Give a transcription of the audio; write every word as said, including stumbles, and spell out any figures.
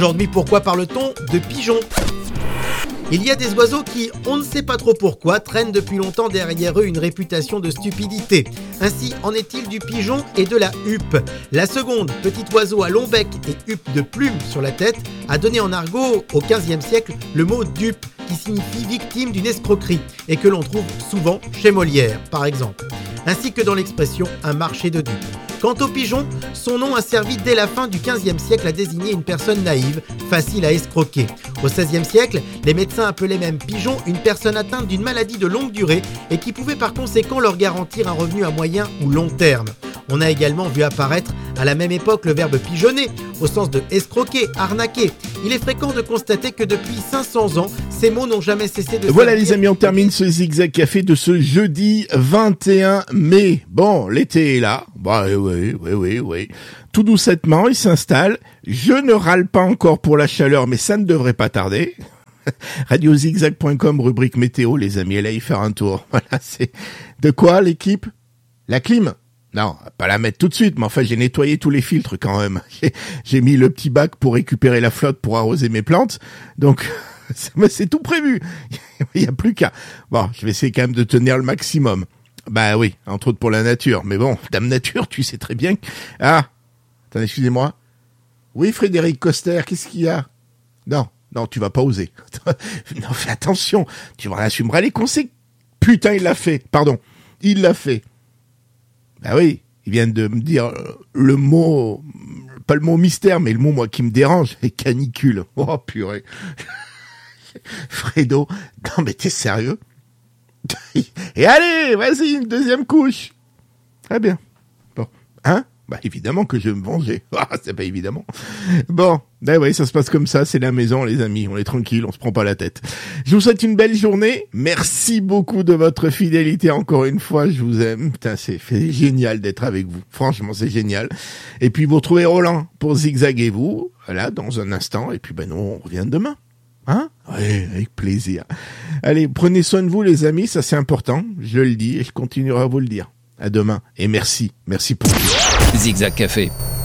Aujourd'hui, pourquoi parle-t-on de pigeons ? Il y a des oiseaux qui, on ne sait pas trop pourquoi, traînent depuis longtemps derrière eux une réputation de stupidité. Ainsi en est-il du pigeon et de la huppe. La seconde, petit oiseau à long bec et huppe de plumes sur la tête, a donné en argot au quinzième siècle le mot dupe, qui signifie victime d'une escroquerie et que l'on trouve souvent chez Molière, par exemple. Ainsi que dans l'expression « un marché de dupes ». Quant au pigeon, son nom a servi dès la fin du quinzième siècle à désigner une personne naïve, facile à escroquer. Au seizième siècle, les médecins appelaient même pigeon une personne atteinte d'une maladie de longue durée et qui pouvait par conséquent leur garantir un revenu à moyen ou long terme. On a également vu apparaître à la même époque le verbe pigeonner, au sens de escroquer, arnaquer. Il est fréquent de constater que depuis cinq cents ans, ces mots n'ont jamais cessé de... Voilà les amis, on termine ce Zigzag Café de ce jeudi vingt et un mai. Bon, l'été est là. Bah oui, oui, oui, oui. Tout doucettement, il s'installe. Je ne râle pas encore pour la chaleur, mais ça ne devrait pas tarder. radio zigzag point com, rubrique météo, les amis, allez y faire un tour. Voilà, c'est... De quoi, l'équipe ? La clim ? Non, pas la mettre tout de suite, mais enfin, j'ai nettoyé tous les filtres quand même. J'ai, j'ai mis le petit bac pour récupérer la flotte pour arroser mes plantes. Donc, c'est, c'est tout prévu. Il n'y a plus qu'à... Bon, je vais essayer quand même de tenir le maximum. Bah oui, entre autres pour la nature. Mais bon, Dame Nature, tu sais très bien que... Ah, attendez, excusez-moi. Oui, Frédéric Coster, qu'est-ce qu'il y a ? Non, non, tu vas pas oser. Non, fais attention. Tu vas assumeras les conséquences. Putain, il l'a fait. Pardon, il l'a fait. Ah oui, il vient de me dire le mot, pas le mot mystère, mais le mot moi qui me dérange, c'est canicule. Oh purée. Fredo, non mais t'es sérieux ? Et allez, vas-y, une deuxième couche. Très bien. Bon, hein ? Bah évidemment que je vais me venger. Ah, c'est pas évidemment. Bon, ben oui, ça se passe comme ça, c'est la maison les amis, on est tranquille, on se prend pas la tête. Je vous souhaite une belle journée. Merci beaucoup de votre fidélité encore une fois, je vous aime. Putain, c'est, c'est génial d'être avec vous. Franchement, c'est génial. Et puis vous retrouvez Roland pour zigzaguer vous, voilà, dans un instant et puis ben nous on revient demain. Hein ? Oui, avec plaisir. Allez, prenez soin de vous les amis, ça c'est important, je le dis et je continuerai à vous le dire. À demain et merci, merci pour tout. Zigzag Café.